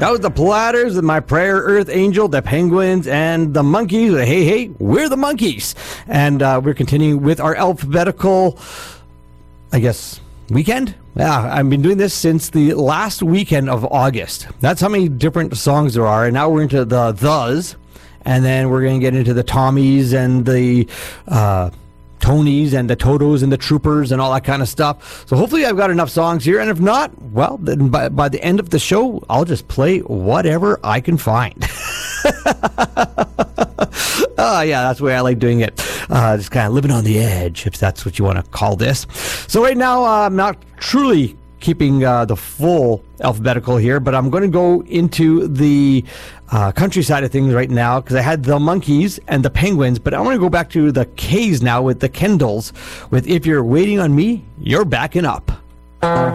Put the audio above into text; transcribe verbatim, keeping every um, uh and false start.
That was the Platters and My Prayer, Earth Angel, the Penguins, and the Monkeys. Hey, hey, we're the Monkeys. And uh, we're continuing with our alphabetical, I guess, weekend? Yeah, I've been doing this since the last weekend of August. That's how many different songs there are. And now we're into the thes. And then we're going to get into the Tommies and the uh, Tonys and the Totos and the Troopers and all that kind of stuff. So hopefully I've got enough songs here. And if not, well, then by, by the end of the show, I'll just play whatever I can find. Oh, yeah, that's the way I like doing it. Uh, just kind of living on the edge, if that's what you want to call this. So right now, uh, I'm not truly keeping uh, the full alphabetical here, but I'm going to go into the uh, countryside of things right now because I had the Monkeys and the Penguins, but I want to go back to the K's now with the Kendalls with If You're Waiting on Me, You're Backing Up.